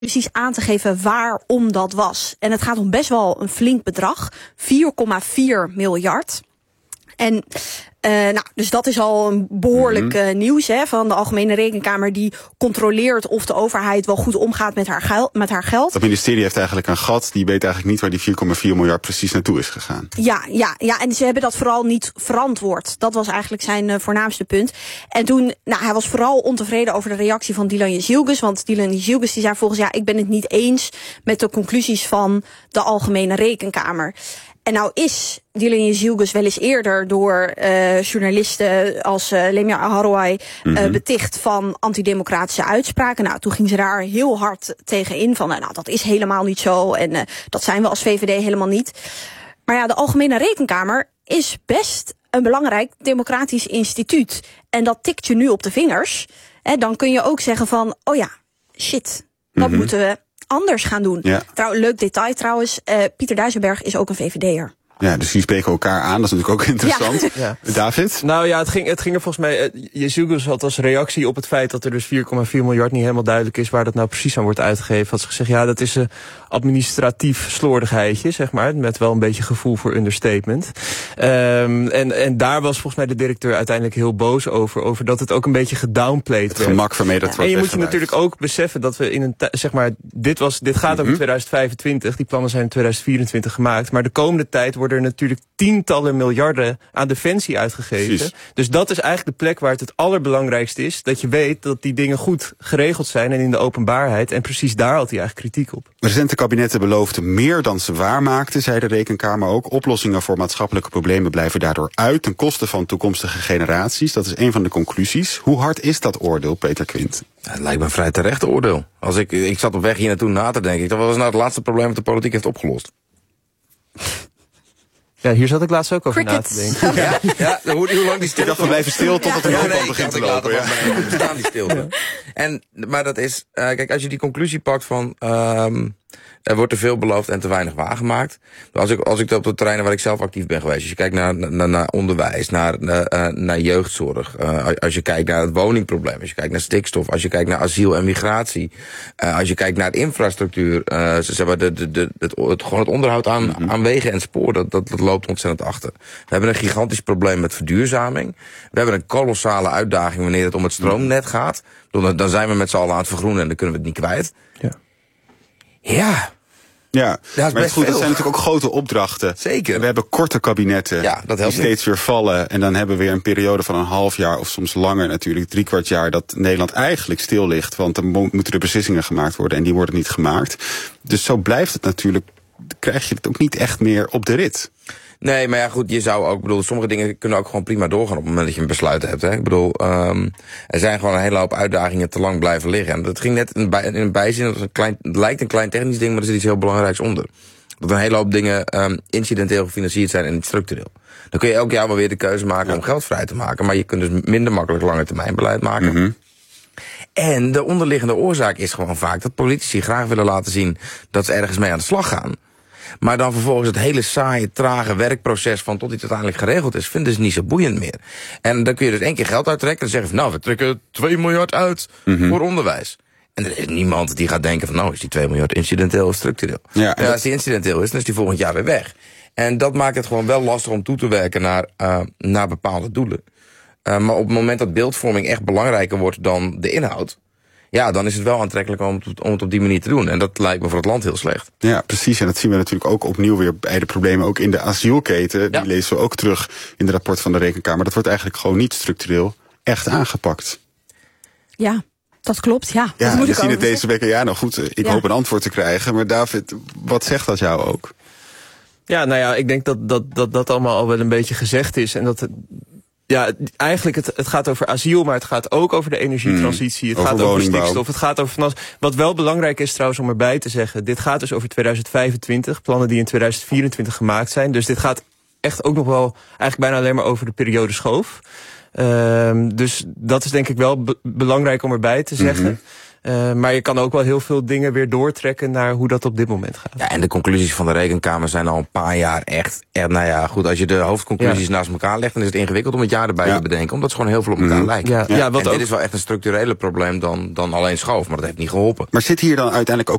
precies aan te geven waarom dat was. En het gaat om best wel een flink bedrag. 4,4 miljard. En dus dat is al een behoorlijk nieuws van de Algemene Rekenkamer, die controleert of de overheid wel goed omgaat met haar geld. Dat ministerie heeft eigenlijk een gat. Die weet eigenlijk niet waar die 4,4 miljard precies naartoe is gegaan. Ja, en ze hebben dat vooral niet verantwoord. Dat was eigenlijk zijn voornaamste punt. En toen, hij was vooral ontevreden over de reactie van Dilan Yeşilgöz. Want Dilan Yeşilgöz die zei volgens, ik ben het niet eens met de conclusies van de Algemene Rekenkamer. En nou is Dilan Yeşilgöz wel eens eerder door journalisten als Lemia Aharoay beticht van antidemocratische uitspraken. Nou, toen ging ze daar heel hard tegen in van, dat is helemaal niet zo en dat zijn we als VVD helemaal niet. Maar de Algemene Rekenkamer is best een belangrijk democratisch instituut. En dat tikt je nu op de vingers. Dan kun je ook zeggen van, shit, dat moeten we anders gaan doen. Ja. Leuk detail trouwens, Pieter Duijsenberg is ook een VVD'er. Ja, dus die spreken elkaar aan. Dat is natuurlijk ook interessant. Ja. David? Nou ja, het ging er volgens mij... Yeşilgöz had als reactie op het feit dat er dus 4,4 miljard niet helemaal duidelijk is waar dat nou precies aan wordt uitgegeven. Had ze gezegd, dat is een administratief slordigheidje, zeg maar. Met wel een beetje gevoel voor understatement. En daar was volgens mij de directeur uiteindelijk heel boos over dat het ook een beetje gedownplayed werd. Het gemak waarmee dat wordt. En je moet je natuurlijk ook beseffen dat we in een dit gaat over 2025. Die plannen zijn in 2024 gemaakt. Maar de komende tijd worden er natuurlijk tientallen miljarden aan defensie uitgegeven. Precies. Dus dat is eigenlijk de plek waar het allerbelangrijkste is. Dat je weet dat die dingen goed geregeld zijn en in de openbaarheid. En precies daar had hij eigenlijk kritiek op. Recente kabinetten beloofden meer dan ze waarmaakten, zei de Rekenkamer ook. Oplossingen voor maatschappelijke problemen blijven daardoor uit ten koste van toekomstige generaties. Dat is een van de conclusies. Hoe hard is dat oordeel, Peter Quint? Het lijkt me een vrij terecht oordeel. Ik zat op weg hier naartoe na te denken. Dat was nou het laatste probleem dat de politiek heeft opgelost. Ja, hier zat ik laatst ook over na te denken. Ja, hoe lang die stilte... Ik dacht, we blijven stil totdat de noodband begint te lopen. We staan die stilte. Maar dat is... kijk, als je die conclusie pakt van... er wordt te veel beloofd en te weinig waargemaakt. Als ik op de terreinen waar ik zelf actief ben geweest... als je kijkt naar onderwijs, naar jeugdzorg... als je kijkt naar het woningprobleem... als je kijkt naar stikstof, als je kijkt naar asiel en migratie... als je kijkt naar de infrastructuur... gewoon het onderhoud aan wegen en spoor... dat loopt ontzettend achter. We hebben een gigantisch probleem met verduurzaming. We hebben een kolossale uitdaging wanneer het om het stroomnet gaat. Dan zijn we met z'n allen aan het vergroenen en dan kunnen we het niet kwijt. Ja, maar goed, dat zijn natuurlijk ook grote opdrachten. Zeker. En we hebben korte kabinetten die steeds weer vallen. En dan hebben we weer een periode van een half jaar of soms langer natuurlijk, 3/4 jaar, dat Nederland eigenlijk stil ligt. Want dan moeten er beslissingen gemaakt worden en die worden niet gemaakt. Dus zo blijft het natuurlijk, krijg je het ook niet echt meer op de rit. Nee, maar ja goed, je zou ook, sommige dingen kunnen ook gewoon prima doorgaan op het moment dat je een besluit hebt. Hè. Er zijn gewoon een hele hoop uitdagingen te lang blijven liggen. En dat ging net in een bijzin, het lijkt een klein technisch ding, maar er zit iets heel belangrijks onder. Dat een hele hoop dingen incidenteel gefinancierd zijn en niet structureel. Dan kun je elk jaar wel weer de keuze maken om geld vrij te maken, maar je kunt dus minder makkelijk lange termijn beleid maken. En de onderliggende oorzaak is gewoon vaak dat politici graag willen laten zien dat ze ergens mee aan de slag gaan. Maar dan vervolgens het hele saaie, trage werkproces van tot iets uiteindelijk geregeld is, vinden ze niet zo boeiend meer. En dan kun je dus 1 keer geld uittrekken en zeggen van, we trekken 2 miljard uit voor onderwijs. En er is niemand die gaat denken van, is die 2 miljard incidenteel of structureel? Ja, als die incidenteel is, dan is die volgend jaar weer weg. En dat maakt het gewoon wel lastig om toe te werken naar bepaalde doelen. Maar op het moment dat beeldvorming echt belangrijker wordt dan de inhoud, dan is het wel aantrekkelijk om het op die manier te doen. En dat lijkt me voor het land heel slecht. Ja, precies. En dat zien we natuurlijk ook opnieuw weer bij de problemen. Ook in de asielketen. Die lezen we ook terug in het rapport van de Rekenkamer. Dat wordt eigenlijk gewoon niet structureel echt aangepakt. Ja, dat klopt. Ja, we zien het deze week. Ja, nou goed. Ik hoop een antwoord te krijgen. Maar David, wat zegt dat jou ook? Ja, nou ja, ik denk dat allemaal al wel een beetje gezegd is. En dat eigenlijk het gaat over asiel, maar het gaat ook over de energietransitie. Het gaat over stikstof. Het gaat over van alles. Wat wel belangrijk is trouwens om erbij te zeggen, dit gaat dus over 2025. Plannen die in 2024 gemaakt zijn. Dus dit gaat echt ook nog wel eigenlijk bijna alleen maar over de periode schoof. Dus dat is denk ik wel belangrijk om erbij te zeggen. Maar je kan ook wel heel veel dingen weer doortrekken naar hoe dat op dit moment gaat. Ja, en de conclusies van de Rekenkamer zijn al een paar jaar echt nou ja, goed, als je de hoofdconclusies naast elkaar legt, dan is het ingewikkeld om het jaar erbij te bedenken, omdat ze gewoon heel veel op elkaar lijken. En dit is wel echt een structurele probleem dan alleen schoof, maar dat heeft niet geholpen. Maar zit hier dan uiteindelijk ook